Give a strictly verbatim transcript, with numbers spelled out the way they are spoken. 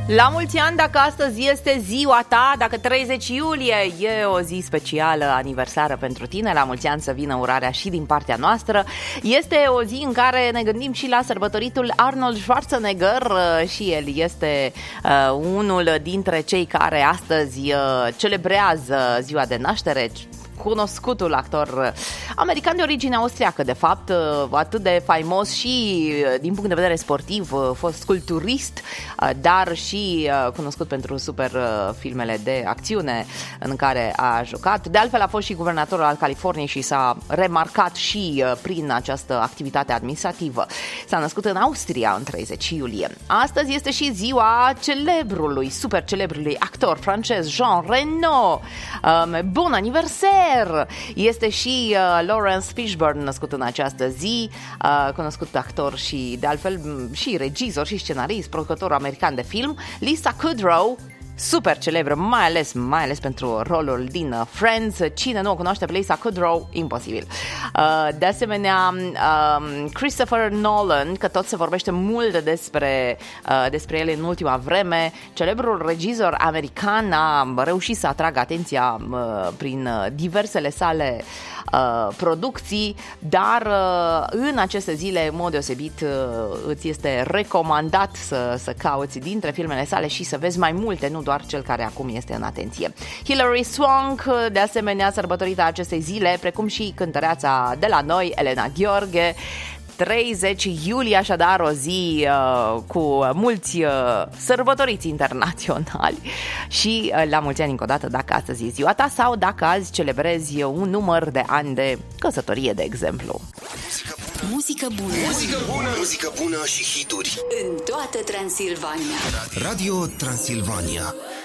La mulți ani dacă astăzi este ziua ta, dacă treizeci iulie e o zi specială, aniversară pentru tine, la mulți ani să vină urarea și din partea noastră. Este o zi în care ne gândim și la sărbătoritul Arnold Schwarzenegger și el este uh, unul dintre cei care astăzi uh, celebrează ziua de naștere. Cunoscutul actor american de origine austriacă, de fapt, atât de faimos și din punct de vedere sportiv, fost culturist, dar și cunoscut pentru super filmele de acțiune în care a jucat. De altfel a fost și guvernatorul al Californiei și s-a remarcat și prin această activitate administrativă. S-a născut în Austria în treizeci iulie. Astăzi este și ziua celebrului, super celebrului actor francez Jean Reno. Bun aniversare! Este și uh, Lawrence Fishburne, născut în această zi, uh, cunoscut actor și, de altfel, și regizor și scenarist, producător american de film. Lisa Kudrow, super celebră, mai ales, mai ales pentru rolul din Friends. Cine nu o cunoaște pe Lisa Kudrow? Imposibil. Uh, de asemenea, uh, Christopher Nolan, că tot se vorbește mult despre, uh, despre el în ultima vreme, celebrul regizor american, a reușit să atragă atenția uh, prin diversele sale uh, producții, dar uh, în aceste zile, în mod deosebit, uh, îți este recomandat să, să cauți dintre filmele sale și să vezi mai multe, nu doar cel care acum este în atenție. Hilary Swank, de asemenea, sărbătorită acestei zile, precum și cântăreața de la noi, Elena Gheorghe. treizeci iulie, așadar, o zi uh, cu mulți uh, sărbătoriți internaționali și uh, la mulți ani încă o dată dacă astăzi e ziua ta sau dacă azi celebrezi un număr de ani de căsătorie, de exemplu. Muzică bună. Muzică bună, muzică bună și hituri în toată Transilvania. Radio Transilvania.